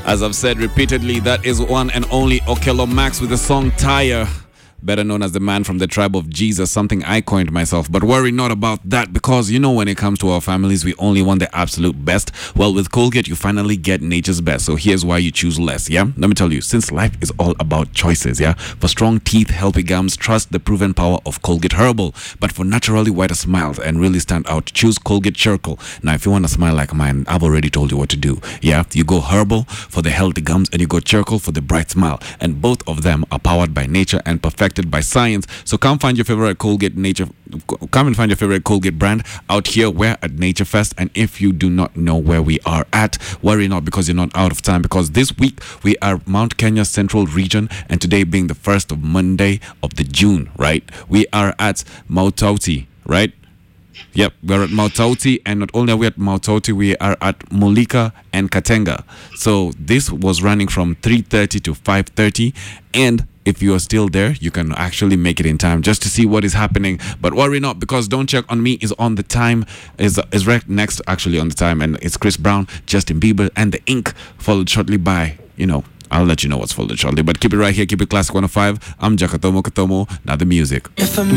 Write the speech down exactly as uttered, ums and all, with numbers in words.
As I've said repeatedly, that is one and only Okello Max with the song Tire, better known as the man from the tribe of Jesus, something I coined myself. But worry not about that, because you know, when it comes to our families, we only want the absolute best. Well, with Colgate, you finally get nature's best. So here's why you choose less, yeah? Let me tell you, since life is all about choices, yeah? For strong teeth, healthy gums, trust the proven power of Colgate Herbal. But for naturally whiter smiles and really stand out, choose Colgate Charcoal. Now, if you want to smile like mine, I've already told you what to do, yeah? You go Herbal for the healthy gums, and you go Charcoal for the bright smile. And both of them are powered by nature and perfected by science. So come find your favorite Colgate nature come and find your favorite Colgate brand out here. We're at Nature Fest, and if you do not know where we are at, worry not, because you're not out of time, because this week we are Mount Kenya Central Region, and today being the first of Monday of the June, right? We are at Mautauti, right? Yep, we're at Mautauti, and not only are we at Mautauti, we are at Mulika and Katenga. So this was running from three thirty to five thirty, and if you are still there, you can actually make it in time just to see what is happening. But worry not, because Don't Check on Me is on the time, is is right next actually on the time, and it's Chris Brown, Justin Bieber, and The Ink, followed shortly by, you know, I'll let you know what's followed shortly. But keep it right here, keep it Classic one oh five. I'm Jakatomo Katomo, now the music.